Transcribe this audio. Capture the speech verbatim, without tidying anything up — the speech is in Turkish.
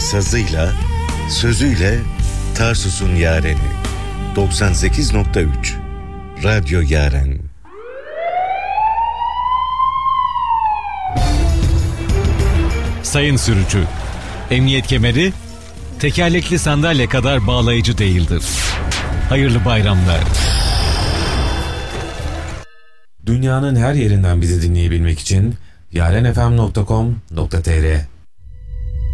sazıyla, sözüyle Tarsus'un yareni. doksan sekiz nokta üç Radyo Yaren. Sayın sürücü, emniyet kemeri tekerlekli sandalye kadar bağlayıcı değildir. Hayırlı bayramlar. Dünyanın her yerinden bizi dinleyebilmek için yarenfm nokta com nokta tr